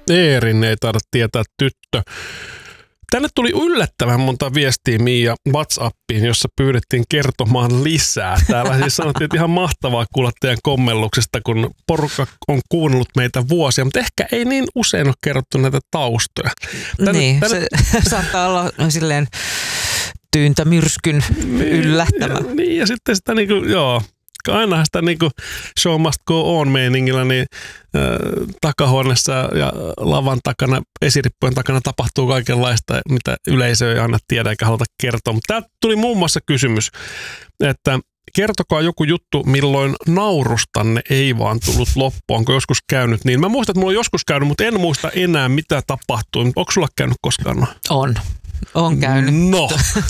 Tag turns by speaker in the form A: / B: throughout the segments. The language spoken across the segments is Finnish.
A: Eerin ei taida tietää tyttö. Tänne tuli yllättävän monta viestiä Miia WhatsAppiin, jossa pyydettiin kertomaan lisää. Täällä siis sanottiin, että ihan mahtavaa kuulla teidän kommelluksesta, kun porukka on kuunnellut meitä vuosia, mutta ehkä ei niin usein ole kerrottu näitä taustoja.
B: Se saattaa olla silleen tyyntämyrskyn yllättämä.
A: Niin, ja sitten sitä ainahan sitä show must go on -meiningillä, niin takahuoneessa ja lavan takana, esirippujen takana tapahtuu kaikenlaista, mitä yleisö ei aina tiedä eikä haluta kertoa. Mutta täältä tuli muun muassa kysymys, että kertokaa joku juttu, milloin naurustanne ei vaan tullut loppuun. Onko joskus käynyt niin? Mä muistan, että mulla on joskus käynyt, mutta en muista enää, mitä tapahtui. Onko sulla käynyt koskaan?
B: On käynyt.
A: No.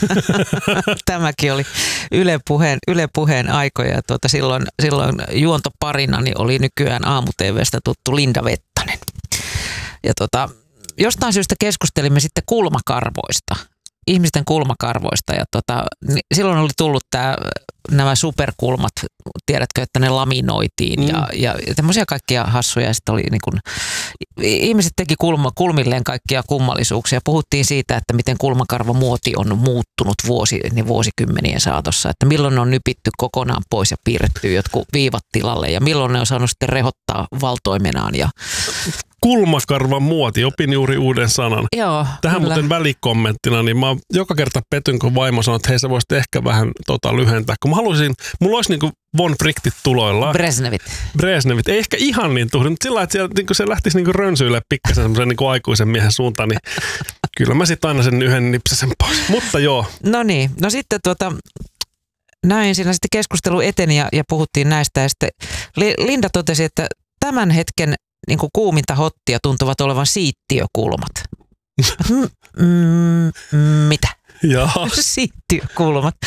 B: Tämäkin oli Yle Puheen aikoja. Silloin juontoparinani oli nykyään aamu-tv:stä tuttu Linda Vettanen. Ja jostain syystä keskustelimme sitten kulmakarvoista. Ihmisten kulmakarvoista. Ja silloin oli tullut nämä superkulmat, tiedätkö, että ne laminoitiin ja tämmöisiä kaikkia hassuja. Sitten oli ihmiset teki kulmilleen kaikkia kummallisuuksia. Puhuttiin siitä, että miten kulmakarvamuoti on muuttunut vuosikymmenien saatossa. Että milloin ne on nypitty kokonaan pois ja piirretty jotkut viivat tilalle ja milloin ne on saanut sitten rehottaa valtoimenaan.
A: Kulmakarvan muoti, opin juuri uuden sanan.
B: Joo,
A: tähän
B: kyllä.
A: Muuten välikommenttina, niin mä joka kerta petyn, kun vaimo sanoo, että hei, sä voisit ehkä vähän lyhentää. Kun mulla olisi von Frichtit tuloillaan. Brezhnevit. Ei ehkä ihan niin tuhdi, mutta sillä lailla, että se lähtisi rönsyille pikkasen semmoisen aikuisen miehen suuntaan, niin kyllä mä sitten aina sen yhden nipsasen pois. Mutta joo.
B: No niin, no sitten näin siinä sitten keskustelu eteni ja puhuttiin näistä ja sitten Linda totesi, että tämän hetken kuuminta hottia tuntuvat olevan siittiökulmat. Mitä?
A: Jaa.
B: Siittiökulmat.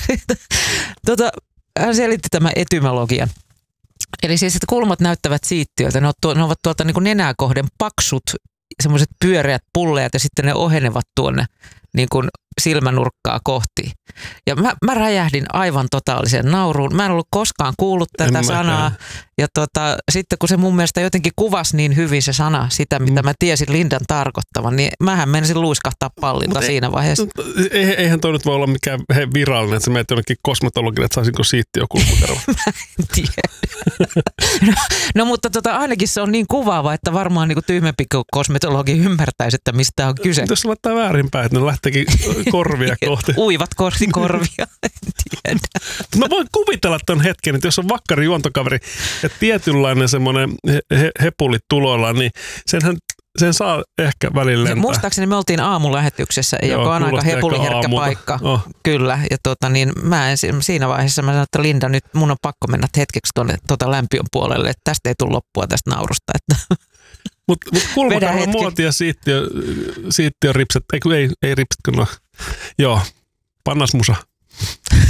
B: Hän selitti tämän etymologian. Eli siis, että kulmat näyttävät siittiöiltä. Ne ovat tuolta nenää kohden paksut, semmoiset pyöreät pulleat ja sitten ne ohenevat tuonne silmänurkkaa kohti. Ja mä räjähdin aivan totaalisen nauruun. Mä en ollut koskaan kuullut tätä sanaa. Ja sitten kun se mun mielestä jotenkin kuvasi niin hyvin se sana, sitä mitä mä tiesin Lindan tarkoittavan, niin mähän menisin luiskahtaa pallilta siinä vaiheessa.
A: Eihän toi nyt voi olla mikään virallinen, että sä menet jonnekin kosmetologille, että saisinko siittiökulmakarva.
B: Mä en tiedä. No mutta ainakin se on niin kuvaava, että varmaan tyhmempi kosmetologi ymmärtäisi, että mistä on kyse.
A: Jos se laittaa väärinpäin, että ne lähteekin korvia kohti.
B: Uivat korvia, en tiedä.
A: Mä voin kuvitella ton hetken, että jos on vakkari juontokaveri ja tietynlainen semmoinen hepuli tuloillaan, niin sen saa ehkä välillä lentää.
B: Muistaakseni me oltiin aamulähetyksessä, joka on aika hepuliherkkä paikka. Kyllä, ja mä en siinä vaiheessa mä sanoin, että Linda, nyt mun on pakko mennä hetkeksi tuonne lämpiön puolelle, että tästä ei tule loppua tästä naurusta.
A: Mutta kulmakarvan muoti ja siittiö ripset, ei ripset, joo, pannasmusa.